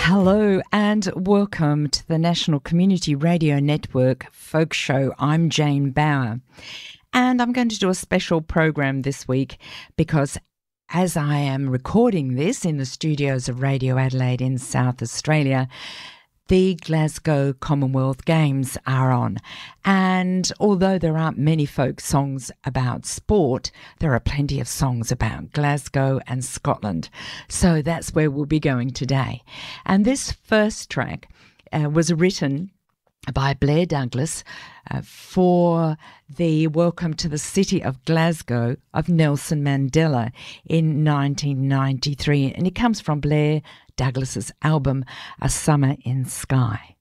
Hello and welcome to the National Community Radio Network Folk Show. I'm Jane Bauer, and I'm going to do a special program this week because as I am recording this in the studios of Radio Adelaide in South Australia, the Glasgow Commonwealth Games are on. And although there aren't many folk songs about sport, there are plenty of songs about Glasgow and Scotland. So that's where we'll be going today. And this first track was written by Blair Douglas for the Welcome to the City of Glasgow of Nelson Mandela in 1993. And it comes from Blair Douglas's album, A Summer in Skye.